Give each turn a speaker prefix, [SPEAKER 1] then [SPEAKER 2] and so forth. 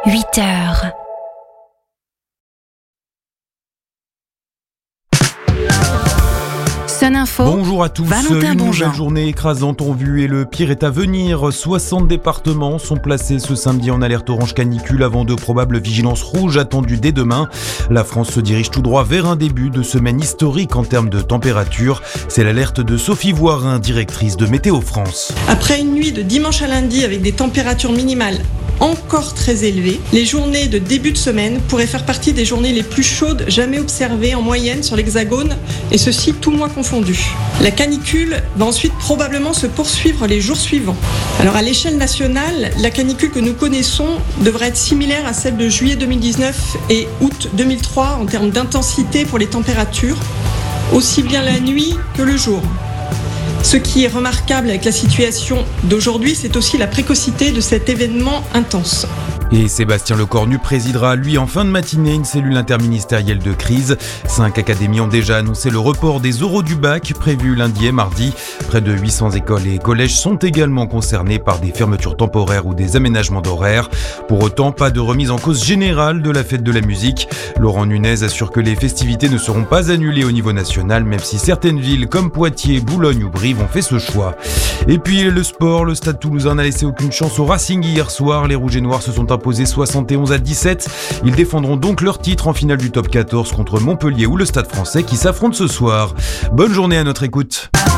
[SPEAKER 1] 8h. Sun Info.
[SPEAKER 2] Bonjour à tous.
[SPEAKER 1] Valentin
[SPEAKER 2] Une
[SPEAKER 1] Bonjean.
[SPEAKER 2] nouvelle journée écrasante en vue et le pire est à venir. 60 départements sont placés ce samedi en alerte orange canicule avant de probables vigilances rouges attendues dès demain. La France se dirige tout droit vers un début de semaine historique en termes de température. C'est l'alerte de Sophie Voirin, directrice de Météo France.
[SPEAKER 3] Après une nuit de dimanche à lundi avec des températures minimales encore très élevées, les journées de début de semaine pourraient faire partie des journées les plus chaudes jamais observées en moyenne sur l'Hexagone, et ceci tout mois confondu. La canicule va ensuite probablement se poursuivre les jours suivants. Alors à l'échelle nationale, la canicule que nous connaissons devrait être similaire à celle de juillet 2019 et août 2003 en termes d'intensité pour les températures, aussi bien la nuit que le jour. Ce qui est remarquable avec la situation d'aujourd'hui, c'est aussi la précocité de cet événement intense.
[SPEAKER 2] Et Sébastien Lecornu présidera, lui, en fin de matinée, une cellule interministérielle de crise. 5 académies ont déjà annoncé le report des oraux du bac, prévu lundi et mardi. Près de 800 écoles et collèges sont également concernés par des fermetures temporaires ou des aménagements d'horaires. Pour autant, pas de remise en cause générale de la fête de la musique. Laurent Nunez assure que les festivités ne seront pas annulées au niveau national, même si certaines villes comme Poitiers, Boulogne ou Brive ont fait ce choix. Et puis le sport, le Stade Toulousain n'a laissé aucune chance au Racing hier soir. Les Rouges et Noirs se sont imposés 71-17. Ils défendront donc leur titre en finale du top 14 contre Montpellier ou le Stade Français qui s'affrontent ce soir. Bonne journée à notre écoute.